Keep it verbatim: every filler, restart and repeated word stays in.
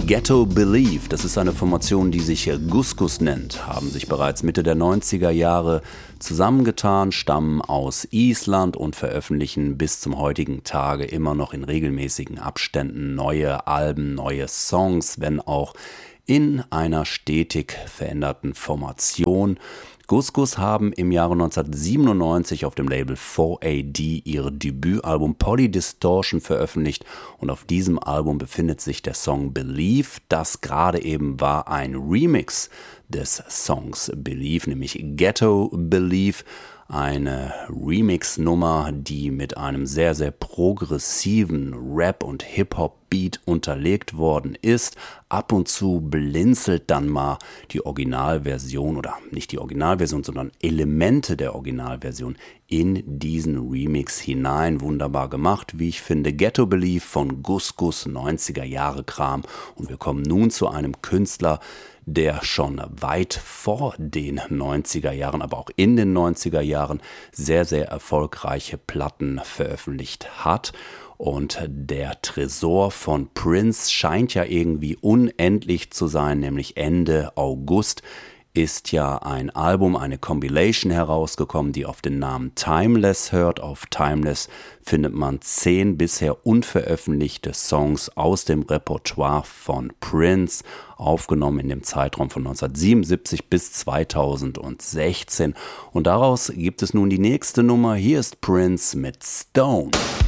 Ghetto Belief, das ist eine Formation, die sich Gus Gus nennt, haben sich bereits Mitte der neunziger Jahre zusammengetan, stammen aus Island und veröffentlichen bis zum heutigen Tage immer noch in regelmäßigen Abständen neue Alben, neue Songs, wenn auch in einer stetig veränderten Formation. Gus Gus haben im Jahre neunzehnhundertsiebenundneunzig auf dem Label vier A D ihr Debütalbum Polydistortion veröffentlicht und auf diesem Album befindet sich der Song Believe. Das gerade eben war ein Remix des Songs Believe, nämlich Ghetto Believe. Eine Remix-Nummer, die mit einem sehr, sehr progressiven Rap- und Hip-Hop-Beat unterlegt worden ist. Ab und zu blinzelt dann mal die Originalversion oder nicht die Originalversion, sondern Elemente der Originalversion in diesen Remix hinein. Wunderbar gemacht, wie ich finde. Ghetto Belief von Gus Gus, neunziger Jahre Kram. Und wir kommen nun zu einem Künstler, der schon weit vor den neunziger Jahren, aber auch in den neunziger Jahren sehr, sehr erfolgreiche Platten veröffentlicht hat. Und der Tresor von Prince scheint ja irgendwie unendlich zu sein, nämlich Ende August ist ja ein Album, eine Compilation herausgekommen, die auf den Namen Timeless hört. Auf Timeless findet man zehn bisher unveröffentlichte Songs aus dem Repertoire von Prince, aufgenommen in dem Zeitraum von neunzehnhundertsiebenundsiebzig bis zweitausendsechzehn. Und daraus gibt es nun die nächste Nummer. Hier ist Prince mit Stone.